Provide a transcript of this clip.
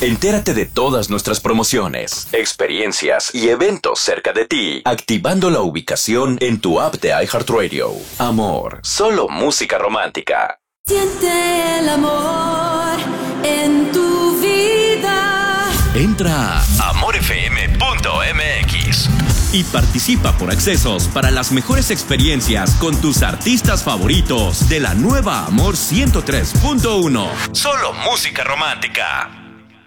Entérate de todas nuestras promociones, experiencias y eventos cerca de ti, activando la ubicación en tu app de iHeartRadio. Amor, solo música romántica. Siente el amor en tu vida. Entra a amorfm.mx y participa por accesos para las mejores experiencias con tus artistas favoritos de la nueva Amor 103.1. Solo música romántica.